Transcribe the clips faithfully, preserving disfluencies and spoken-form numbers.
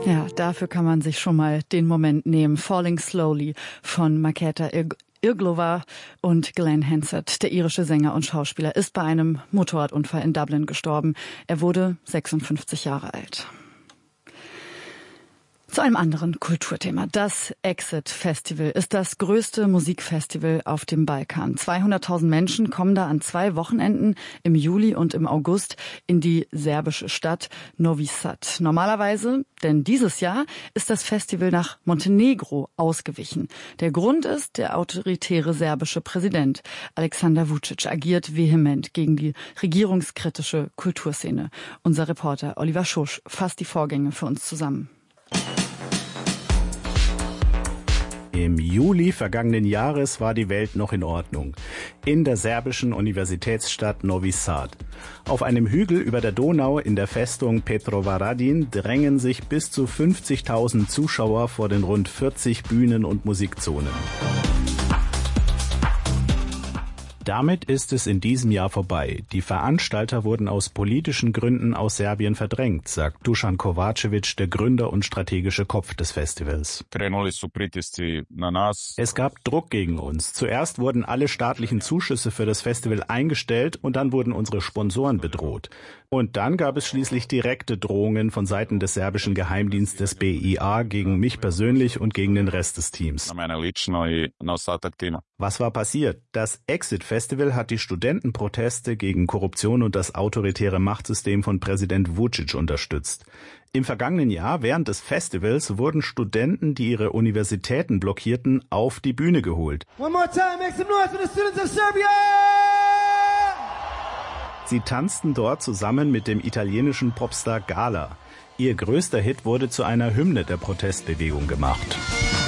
Ja, dafür kann man sich schon mal den Moment nehmen. Falling Slowly von Markéta Irglova und Glenn Hansard, der irische Sänger und Schauspieler, ist bei einem Motorradunfall in Dublin gestorben. Er wurde sechsundfünfzig Jahre alt. Zu einem anderen Kulturthema. Das Exit Festival ist das größte Musikfestival auf dem Balkan. zweihunderttausend Menschen kommen da an zwei Wochenenden im Juli und im August in die serbische Stadt Novi Sad. Normalerweise, denn dieses Jahr ist das Festival nach Montenegro ausgewichen. Der Grund ist, der autoritäre serbische Präsident Aleksandar Vučić agiert vehement gegen die regierungskritische Kulturszene. Unser Reporter Oliver Schosch fasst die Vorgänge für uns zusammen. Im Juli vergangenen Jahres war die Welt noch in Ordnung. In der serbischen Universitätsstadt Novi Sad. Auf einem Hügel über der Donau in der Festung Petrovaradin drängen sich bis zu fünfzigtausend Zuschauer vor den rund vierzig Bühnen und Musikzonen. Damit ist es in diesem Jahr vorbei. Die Veranstalter wurden aus politischen Gründen aus Serbien verdrängt, sagt Dušan Kovačević, der Gründer und strategische Kopf des Festivals. Es gab Druck gegen uns. Zuerst wurden alle staatlichen Zuschüsse für das Festival eingestellt und dann wurden unsere Sponsoren bedroht. Und dann gab es schließlich direkte Drohungen von Seiten des serbischen Geheimdienstes B I A gegen mich persönlich und gegen den Rest des Teams. Was war passiert? Das Exit Festival hat die Studentenproteste gegen Korruption und das autoritäre Machtsystem von Präsident Vučić unterstützt. Im vergangenen Jahr, während des Festivals, wurden Studenten, die ihre Universitäten blockierten, auf die Bühne geholt. One more time, make some noise for the students of Serbia! Sie tanzten dort zusammen mit dem italienischen Popstar Gala. Ihr größter Hit wurde zu einer Hymne der Protestbewegung gemacht.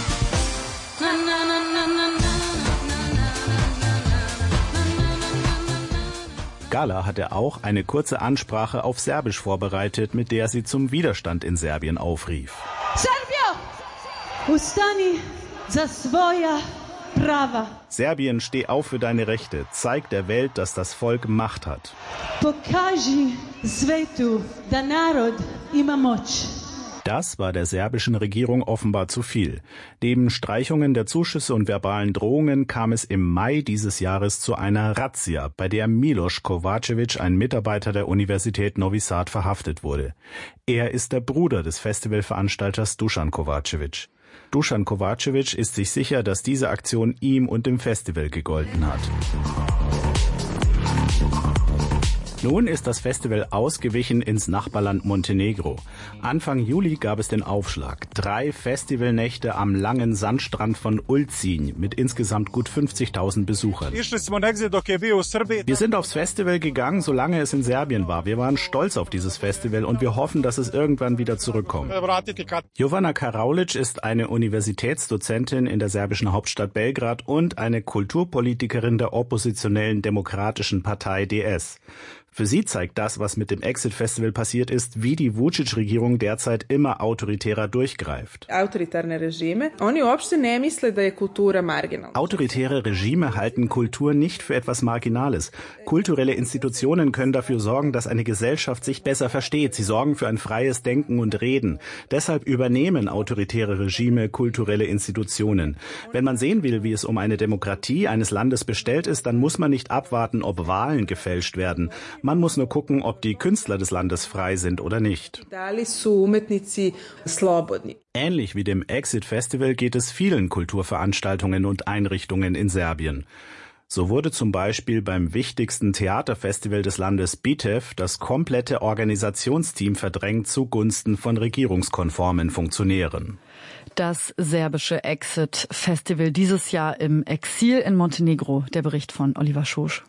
Gala hatte auch eine kurze Ansprache auf Serbisch vorbereitet, mit der sie zum Widerstand in Serbien aufrief. Serbia! Ustani za svoja prava. Serbien, steh auf für deine Rechte. Zeig der Welt, dass das Volk Macht hat. Pokaži svetu da narod ima moć. Das war der serbischen Regierung offenbar zu viel. Neben Streichungen der Zuschüsse und verbalen Drohungen kam es im Mai dieses Jahres zu einer Razzia, bei der Miloš Kovačević, ein Mitarbeiter der Universität Novi Sad, verhaftet wurde. Er ist der Bruder des Festivalveranstalters Dušan Kovačević. Dušan Kovačević ist sich sicher, dass diese Aktion ihm und dem Festival gegolten hat. Nun ist das Festival ausgewichen ins Nachbarland Montenegro. Anfang Juli gab es den Aufschlag. Drei Festivalnächte am langen Sandstrand von Ulcinj mit insgesamt gut fünfzigtausend Besuchern. Wir sind aufs Festival gegangen, solange es in Serbien war. Wir waren stolz auf dieses Festival und wir hoffen, dass es irgendwann wieder zurückkommt. Jovana Karaulic ist eine Universitätsdozentin in der serbischen Hauptstadt Belgrad und eine Kulturpolitikerin der oppositionellen Demokratischen Partei D S. Für sie zeigt das, was mit dem Exit Festival passiert ist, wie die Vučić-Regierung derzeit immer autoritärer durchgreift. Autoritäre Regime, oni uopšte ne misle da je kultura marginal. Autoritäre Regime halten Kultur nicht für etwas Marginales. Kulturelle Institutionen können dafür sorgen, dass eine Gesellschaft sich besser versteht. Sie sorgen für ein freies Denken und Reden. Deshalb übernehmen autoritäre Regime kulturelle Institutionen. Wenn man sehen will, wie es um eine Demokratie eines Landes bestellt ist, dann muss man nicht abwarten, ob Wahlen gefälscht werden. Man muss nur gucken, ob die Künstler des Landes frei sind oder nicht. Ähnlich wie dem Exit Festival geht es vielen Kulturveranstaltungen und Einrichtungen in Serbien. So wurde zum Beispiel beim wichtigsten Theaterfestival des Landes Bitev das komplette Organisationsteam verdrängt zugunsten von regierungskonformen Funktionären. Das serbische Exit Festival dieses Jahr im Exil in Montenegro. Der Bericht von Oliver Schosch.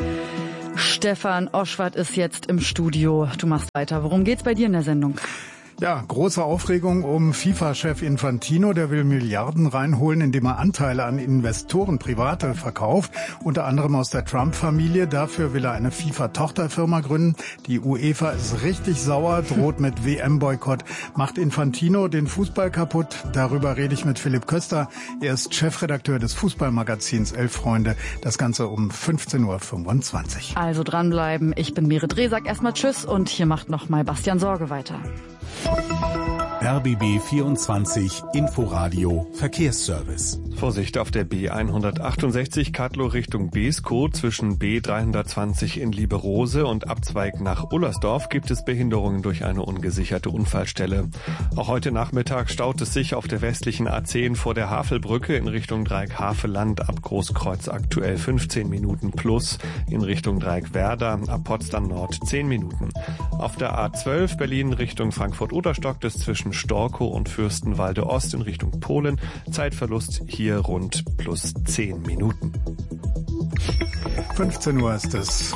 Stefan Oschwart ist jetzt im Studio. Du machst weiter. Worum geht's bei dir in der Sendung? Ja, große Aufregung um FIFA-Chef Infantino. Der will Milliarden reinholen, indem er Anteile an Investoren, Private verkauft, unter anderem aus der Trump-Familie. Dafür will er eine FIFA-Tochterfirma gründen. Die UEFA ist richtig sauer, droht mit W M-Boykott. Macht Infantino den Fußball kaputt? Darüber rede ich mit Philipp Köster. Er ist Chefredakteur des Fußballmagazins Elf Freunde. Das Ganze um fünfzehn Uhr fünfundzwanzig. Also dranbleiben. Ich bin Meret Reh, sag erstmal Tschüss und hier macht noch mal Bastian Sorge weiter. R B B vierundzwanzig Inforadio Verkehrsservice. Vorsicht auf der B hundertachtundsechzig Kattlow Richtung Beeskow. Zwischen B dreihundertzwanzig in Lieberose und Abzweig nach Ullersdorf gibt es Behinderungen durch eine ungesicherte Unfallstelle. Auch heute Nachmittag staut es sich auf der westlichen A zehn vor der Havelbrücke in Richtung Dreieck Havelland ab Großkreuz aktuell fünfzehn Minuten plus, in Richtung Dreieck Werder ab Potsdam Nord zehn Minuten. Auf der A zwölf Berlin Richtung Frankfurt-Oder stockt es zwischen Storkow und Fürstenwalde Ost in Richtung Polen. Zeitverlust hier rund plus zehn Minuten. fünfzehn Uhr ist es.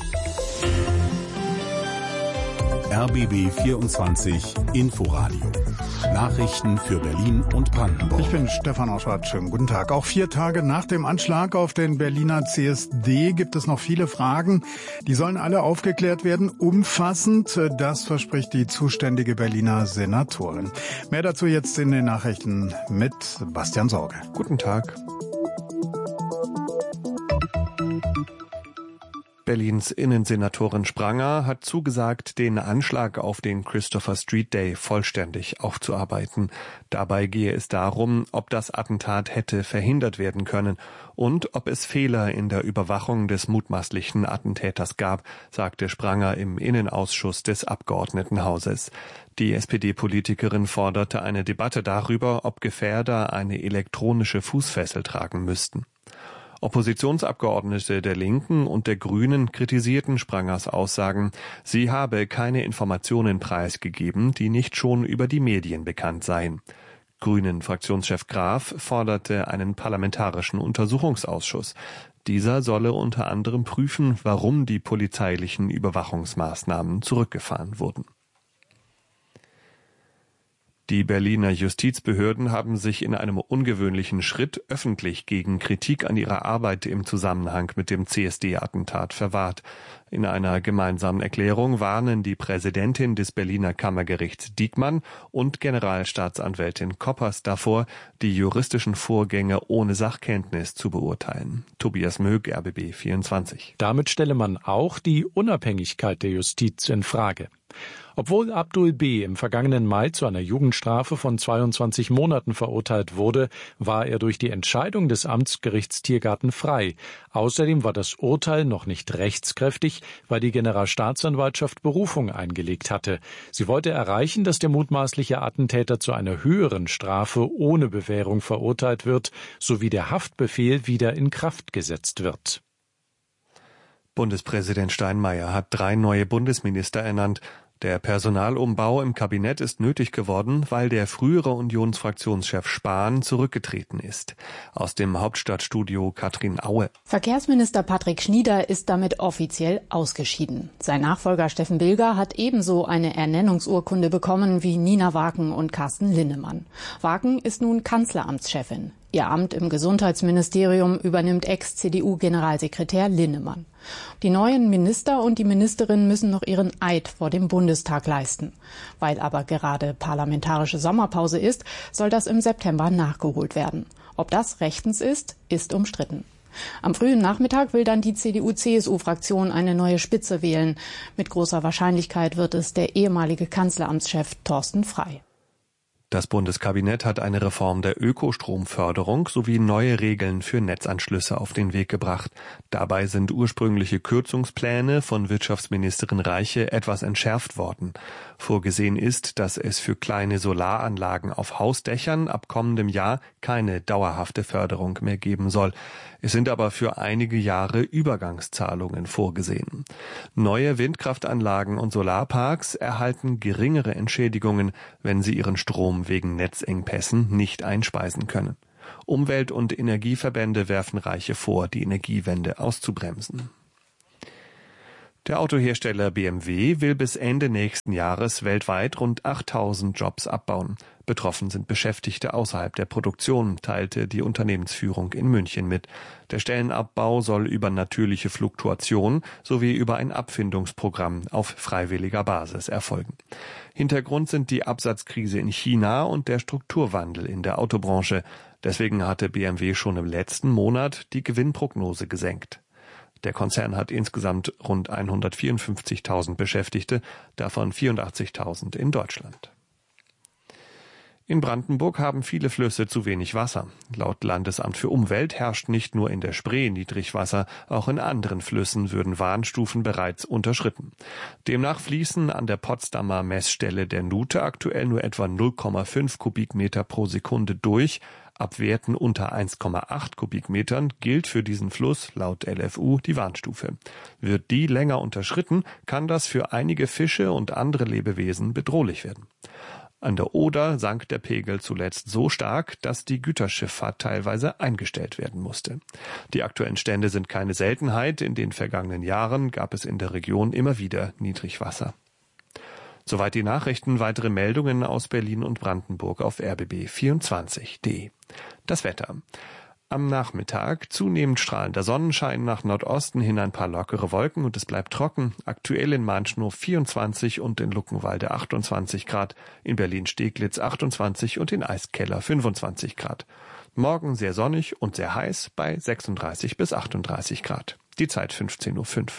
R B B vierundzwanzig Inforadio. Nachrichten für Berlin und Brandenburg. Ich bin Stefan Oschwart. Schönen guten Tag. Auch vier Tage nach dem Anschlag auf den Berliner C S D gibt es noch viele Fragen. Die sollen alle aufgeklärt werden. Umfassend. Das verspricht die zuständige Berliner Senatorin. Mehr dazu jetzt in den Nachrichten mit Bastian Sorge. Guten Tag. Berlins Innensenatorin Spranger hat zugesagt, den Anschlag auf den Christopher Street Day vollständig aufzuarbeiten. Dabei gehe es darum, ob das Attentat hätte verhindert werden können und ob es Fehler in der Überwachung des mutmaßlichen Attentäters gab, sagte Spranger im Innenausschuss des Abgeordnetenhauses. Die S P D-Politikerin forderte eine Debatte darüber, ob Gefährder eine elektronische Fußfessel tragen müssten. Oppositionsabgeordnete der Linken und der Grünen kritisierten Sprangers Aussagen, sie habe keine Informationen preisgegeben, die nicht schon über die Medien bekannt seien. Grünen-Fraktionschef Graf forderte einen parlamentarischen Untersuchungsausschuss. Dieser solle unter anderem prüfen, warum die polizeilichen Überwachungsmaßnahmen zurückgefahren wurden. Die Berliner Justizbehörden haben sich in einem ungewöhnlichen Schritt öffentlich gegen Kritik an ihrer Arbeit im Zusammenhang mit dem C S D-Attentat verwahrt. In einer gemeinsamen Erklärung warnen die Präsidentin des Berliner Kammergerichts Diekmann und Generalstaatsanwältin Koppers davor, die juristischen Vorgänge ohne Sachkenntnis zu beurteilen. Tobias Mög, R B B vierundzwanzig. Damit stelle man auch die Unabhängigkeit der Justiz in Frage. Obwohl Abdul B. im vergangenen Mai zu einer Jugendstrafe von zweiundzwanzig Monaten verurteilt wurde, war er durch die Entscheidung des Amtsgerichts Tiergarten frei. Außerdem war das Urteil noch nicht rechtskräftig, weil die Generalstaatsanwaltschaft Berufung eingelegt hatte. Sie wollte erreichen, dass der mutmaßliche Attentäter zu einer höheren Strafe ohne Bewährung verurteilt wird, sowie der Haftbefehl wieder in Kraft gesetzt wird. Bundespräsident Steinmeier hat drei neue Bundesminister ernannt. Der Personalumbau im Kabinett ist nötig geworden, weil der frühere Unionsfraktionschef Spahn zurückgetreten ist. Aus dem Hauptstadtstudio Katrin Aue. Verkehrsminister Patrick Schnieder ist damit offiziell ausgeschieden. Sein Nachfolger Steffen Bilger hat ebenso eine Ernennungsurkunde bekommen wie Nina Waken und Carsten Linnemann. Waken ist nun Kanzleramtschefin. Ihr Amt im Gesundheitsministerium übernimmt Ex-C D U-Generalsekretär Linnemann. Die neuen Minister und die Ministerin müssen noch ihren Eid vor dem Bundestag leisten. Weil aber gerade parlamentarische Sommerpause ist, soll das im September nachgeholt werden. Ob das rechtens ist, ist umstritten. Am frühen Nachmittag will dann die C D U-C S U-Fraktion eine neue Spitze wählen. Mit großer Wahrscheinlichkeit wird es der ehemalige Kanzleramtschef Thorsten Frey. Das Bundeskabinett hat eine Reform der Ökostromförderung sowie neue Regeln für Netzanschlüsse auf den Weg gebracht. Dabei sind ursprüngliche Kürzungspläne von Wirtschaftsministerin Reiche etwas entschärft worden. Vorgesehen ist, dass es für kleine Solaranlagen auf Hausdächern ab kommendem Jahr keine dauerhafte Förderung mehr geben soll. Es sind aber für einige Jahre Übergangszahlungen vorgesehen. Neue Windkraftanlagen und Solarparks erhalten geringere Entschädigungen, wenn sie ihren Strom wegen Netzengpässen nicht einspeisen können. Umwelt- und Energieverbände werfen Reiche vor, die Energiewende auszubremsen. Der Autohersteller B M W will bis Ende nächsten Jahres weltweit rund achttausend Jobs abbauen. Betroffen sind Beschäftigte außerhalb der Produktion, teilte die Unternehmensführung in München mit. Der Stellenabbau soll über natürliche Fluktuation sowie über ein Abfindungsprogramm auf freiwilliger Basis erfolgen. Hintergrund sind die Absatzkrise in China und der Strukturwandel in der Autobranche. Deswegen hatte B M W schon im letzten Monat die Gewinnprognose gesenkt. Der Konzern hat insgesamt rund hundertvierundfünfzigtausend Beschäftigte, davon vierundachtzigtausend in Deutschland. In Brandenburg haben viele Flüsse zu wenig Wasser. Laut Landesamt für Umwelt herrscht nicht nur in der Spree Niedrigwasser, auch in anderen Flüssen würden Warnstufen bereits unterschritten. Demnach fließen an der Potsdamer Messstelle der Nute aktuell nur etwa null Komma fünf Kubikmeter pro Sekunde durch. Ab Werten unter eins Komma acht Kubikmetern gilt für diesen Fluss laut L F U die Warnstufe. Wird die länger unterschritten, kann das für einige Fische und andere Lebewesen bedrohlich werden. An der Oder sank der Pegel zuletzt so stark, dass die Güterschifffahrt teilweise eingestellt werden musste. Die aktuellen Stände sind keine Seltenheit. In den vergangenen Jahren gab es in der Region immer wieder Niedrigwasser. Soweit die Nachrichten. Weitere Meldungen aus Berlin und Brandenburg auf R B B vierundzwanzig punkt de. Das Wetter. Am Nachmittag zunehmend strahlender Sonnenschein, nach Nordosten hin ein paar lockere Wolken und es bleibt trocken. Aktuell in Manschnow vierundzwanzig und in Luckenwalde achtundzwanzig Grad, in Berlin-Steglitz achtundzwanzig und in Eiskeller fünfundzwanzig Grad. Morgen sehr sonnig und sehr heiß bei sechsunddreißig bis achtunddreißig Grad. Die Zeit fünfzehn Uhr fünf.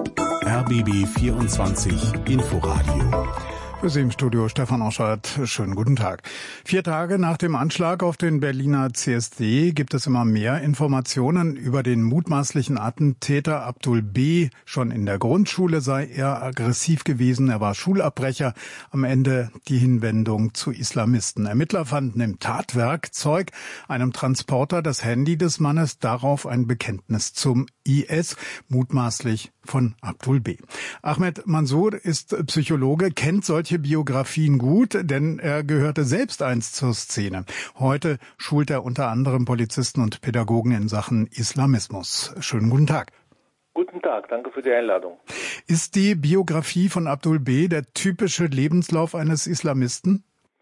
R B B vierundzwanzig Inforadio. Für Sie im Studio Stefan Oschert. Schönen guten Tag. Vier Tage nach dem Anschlag auf den Berliner C S D gibt es immer mehr Informationen über den mutmaßlichen Attentäter Abdul B. Schon in der Grundschule sei er aggressiv gewesen. Er war Schulabbrecher. Am Ende die Hinwendung zu Islamisten. Ermittler fanden im Tatwerkzeug, einem Transporter, das Handy des Mannes, darauf ein Bekenntnis zum I S, mutmaßlich von Abdul B. Ahmed Mansour ist Psychologe, kennt solche Biografien gut, denn er gehörte selbst einst zur Szene. Heute schult er unter anderem Polizisten und Pädagogen in Sachen Islamismus. Schönen guten Tag. Guten Tag, danke für die Einladung. Ist die Biografie von Abdul B. der typische Lebenslauf eines Islamisten?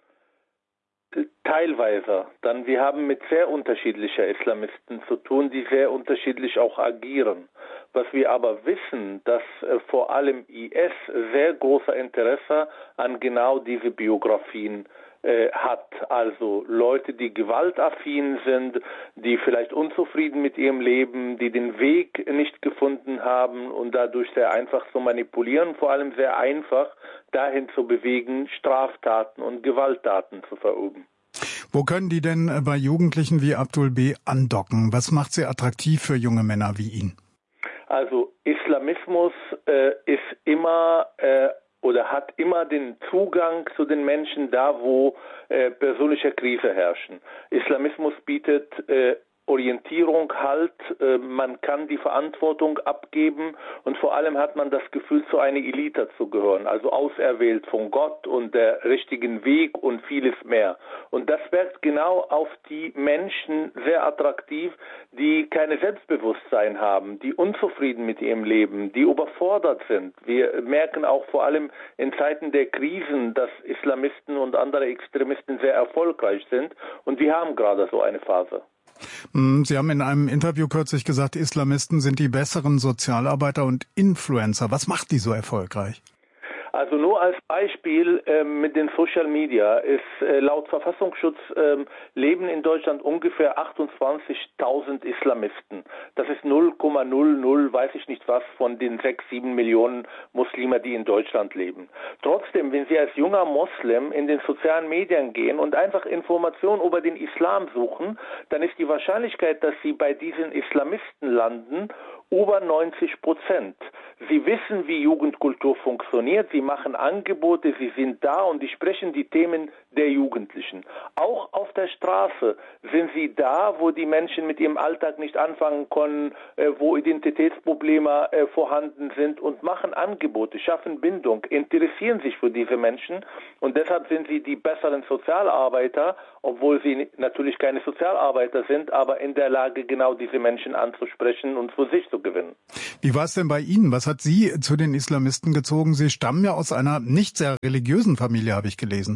Teilweise, denn wir haben mit sehr unterschiedlichen Islamisten zu tun, die sehr unterschiedlich auch agieren. Was wir aber wissen, dass äh, vor allem I S sehr großer Interesse an genau diese Biografien äh, hat. Also Leute, die gewaltaffin sind, die vielleicht unzufrieden mit ihrem Leben, die den Weg nicht gefunden haben und dadurch sehr einfach zu manipulieren, vor allem sehr einfach dahin zu bewegen, Straftaten und Gewalttaten zu verüben. Wo können die denn bei Jugendlichen wie Abdul B. andocken? Was macht sie attraktiv für junge Männer wie ihn? Also Islamismus äh, ist immer äh, oder hat immer den Zugang zu den Menschen da, wo äh, persönliche Krise herrschen. Islamismus bietet äh, Orientierung, Halt, äh, man kann die Verantwortung abgeben und vor allem hat man das Gefühl, zu einer Elite zu gehören, also auserwählt von Gott und der richtigen Weg und vieles mehr. Und das wirkt genau auf die Menschen sehr attraktiv, die keine Selbstbewusstsein haben, die unzufrieden mit ihrem Leben, die überfordert sind. Wir merken auch vor allem in Zeiten der Krisen, dass Islamisten und andere Extremisten sehr erfolgreich sind und wir haben gerade so eine Phase. Sie haben in einem Interview kürzlich gesagt, Islamisten sind die besseren Sozialarbeiter und Influencer. Was macht die so erfolgreich? Also nur als Beispiel äh, mit den Social Media ist äh, laut Verfassungsschutz äh, leben in Deutschland ungefähr achtundzwanzigtausend Islamisten. Das ist null Komma null null, weiß ich nicht was, von den sechs, sieben Millionen Muslime, die in Deutschland leben. Trotzdem, wenn Sie als junger Moslem in den sozialen Medien gehen und einfach Informationen über den Islam suchen, dann ist die Wahrscheinlichkeit, dass Sie bei diesen Islamisten landen, über neunzig Prozent. Sie wissen, wie Jugendkultur funktioniert, sie machen Angebote, sie sind da und die sprechen die Themen der Jugendlichen. Auch auf der Straße sind sie da, wo die Menschen mit ihrem Alltag nicht anfangen können, äh, wo Identitätsprobleme äh, vorhanden sind und machen Angebote, schaffen Bindung, interessieren sich für diese Menschen und deshalb sind sie die besseren Sozialarbeiter, obwohl sie natürlich keine Sozialarbeiter sind, aber in der Lage, genau diese Menschen anzusprechen und für sich zu gewinnen. Wie war es denn bei Ihnen? Was hat Sie zu den Islamisten gezogen? Sie stammen ja aus einer nicht sehr religiösen Familie, habe ich gelesen.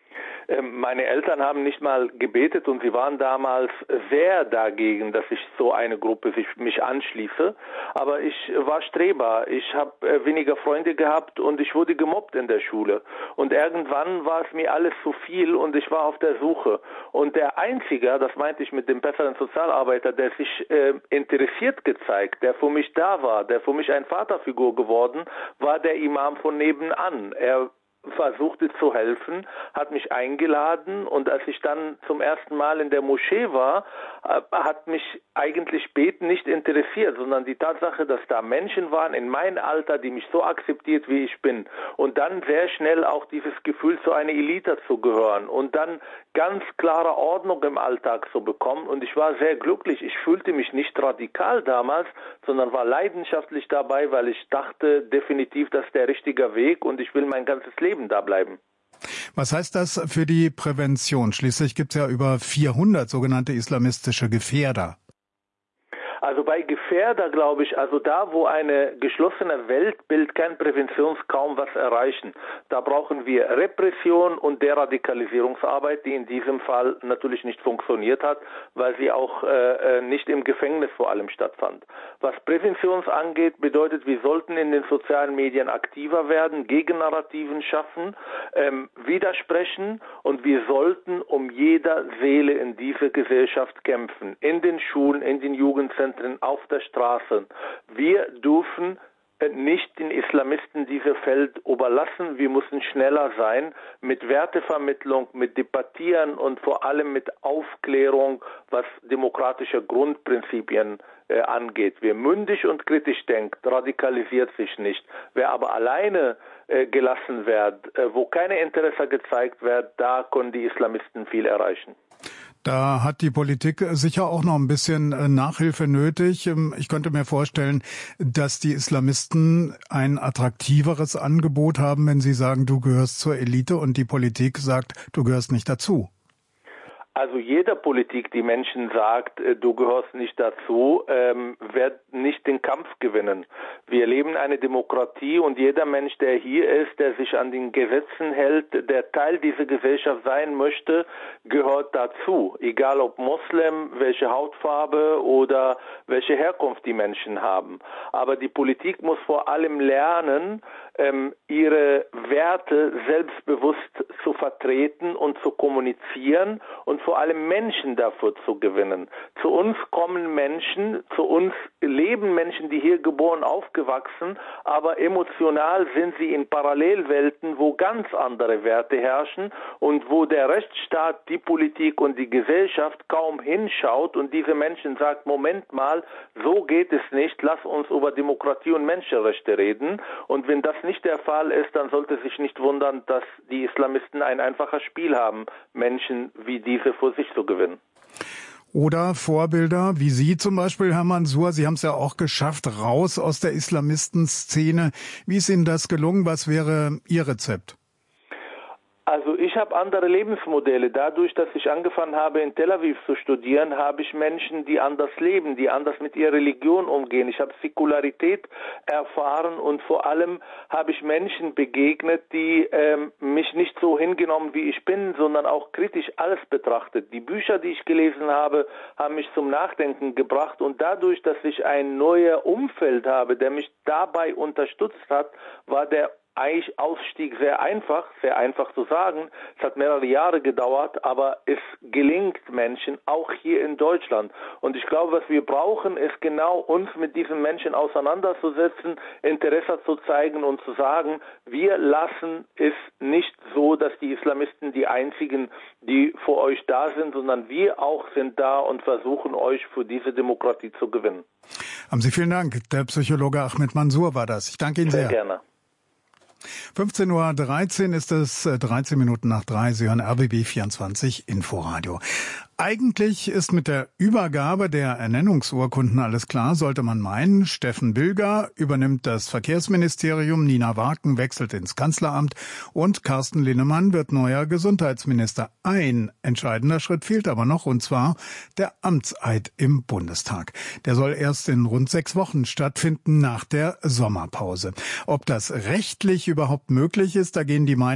Meine Eltern haben nicht mal gebetet und sie waren damals sehr dagegen, dass ich so eine Gruppe sich, mich anschließe. Aber ich war Streber, ich habe weniger Freunde gehabt und ich wurde gemobbt in der Schule. Und irgendwann war es mir alles zu viel und ich war auf der Suche. Und der Einzige, das meinte ich mit dem besseren Sozialarbeiter, der sich äh, interessiert gezeigt, der für mich da war, der für mich eine Vaterfigur geworden, war der Imam von nebenan. Er versuchte zu helfen, hat mich eingeladen und als ich dann zum ersten Mal in der Moschee war, hat mich eigentlich Beten nicht interessiert, sondern die Tatsache, dass da Menschen waren in meinem Alter, die mich so akzeptiert, wie ich bin und dann sehr schnell auch dieses Gefühl, zu einer Elite zu gehören und dann ganz klare Ordnung im Alltag zu bekommen und ich war sehr glücklich. Ich fühlte mich nicht radikal damals, sondern war leidenschaftlich dabei, weil ich dachte definitiv, das ist der richtige Weg und ich will mein ganzes Leben da bleiben. Was heißt das für die Prävention? Schließlich gibt es ja über vierhundert sogenannte islamistische Gefährder. Also bei Gefährder glaube ich, also da, wo eine geschlossene Weltbild kann Prävention kaum was erreichen. Da brauchen wir Repression und Deradikalisierungsarbeit, die in diesem Fall natürlich nicht funktioniert hat, weil sie auch äh, nicht im Gefängnis vor allem stattfand. Was Prävention angeht, bedeutet, wir sollten in den sozialen Medien aktiver werden, Gegennarrativen schaffen, ähm, widersprechen und wir sollten um jeder Seele in dieser Gesellschaft kämpfen. In den Schulen, in den Jugendzentren, auf der Straße. Wir dürfen nicht den Islamisten dieses Feld überlassen. Wir müssen schneller sein mit Wertevermittlung, mit Debattieren und vor allem mit Aufklärung, was demokratische Grundprinzipien äh, angeht. Wer mündig und kritisch denkt, radikalisiert sich nicht. Wer aber alleine äh, gelassen wird, äh, wo keine Interesse gezeigt wird, da können die Islamisten viel erreichen. Da hat die Politik sicher auch noch ein bisschen Nachhilfe nötig. Ich könnte mir vorstellen, dass die Islamisten ein attraktiveres Angebot haben, wenn sie sagen, du gehörst zur Elite und die Politik sagt, du gehörst nicht dazu. Also jeder Politik, die Menschen sagt, du gehörst nicht dazu, ähm, wird nicht den Kampf gewinnen. Wir leben eine Demokratie und jeder Mensch, der hier ist, der sich an den Gesetzen hält, der Teil dieser Gesellschaft sein möchte, gehört dazu. Egal ob Moslem, welche Hautfarbe oder welche Herkunft die Menschen haben. Aber die Politik muss vor allem lernen, ähm, ihre Werte selbstbewusst zu vertreten und zu kommunizieren und vor allem Menschen dafür zu gewinnen. Zu uns kommen Menschen, zu uns leben Menschen, die hier geboren, aufgewachsen, aber emotional sind sie in Parallelwelten, wo ganz andere Werte herrschen und wo der Rechtsstaat, die Politik und die Gesellschaft kaum hinschaut und diese Menschen sagt, Moment mal, so geht es nicht, lass uns über Demokratie und Menschenrechte reden. Und wenn das nicht der Fall ist, dann sollte sich nicht wundern, dass die Islamisten ein einfaches Spiel haben, Menschen wie diese für sich zu gewinnen. Oder Vorbilder wie Sie zum Beispiel, Herr Mansour, Sie haben es ja auch geschafft, raus aus der Islamistenszene. Wie ist Ihnen das gelungen? Was wäre Ihr Rezept? Also ich habe andere Lebensmodelle. Dadurch, dass ich angefangen habe, in Tel Aviv zu studieren, habe ich Menschen, die anders leben, die anders mit ihrer Religion umgehen. Ich habe Säkularität erfahren und vor allem habe ich Menschen begegnet, die ähm, mich nicht so hingenommen, wie ich bin, sondern auch kritisch alles betrachtet. Die Bücher, die ich gelesen habe, haben mich zum Nachdenken gebracht und dadurch, dass ich ein neues Umfeld habe, der mich dabei unterstützt hat, war der eigentlich Ausstieg sehr einfach, sehr einfach zu sagen. Es hat mehrere Jahre gedauert, aber es gelingt Menschen, auch hier in Deutschland. Und ich glaube, was wir brauchen, ist genau uns mit diesen Menschen auseinanderzusetzen, Interesse zu zeigen und zu sagen, wir lassen es nicht so, dass die Islamisten die einzigen, die vor euch da sind, sondern wir auch sind da und versuchen, euch für diese Demokratie zu gewinnen. Haben Sie vielen Dank. Der Psychologe Ahmed Mansour war das. Ich danke Ihnen sehr. Sehr gerne. fünfzehn Uhr dreizehn ist es, dreizehn Minuten nach drei. Sie hören R B B vierundzwanzig Inforadio. Eigentlich ist mit der Übergabe der Ernennungsurkunden alles klar, sollte man meinen. Steffen Bilger übernimmt das Verkehrsministerium, Nina Waken wechselt ins Kanzleramt und Carsten Linnemann wird neuer Gesundheitsminister. Ein entscheidender Schritt fehlt aber noch, und zwar der Amtseid im Bundestag. Der soll erst in rund sechs Wochen stattfinden, nach der Sommerpause. Ob das rechtlich überhaupt möglich ist, da gehen die Meinungen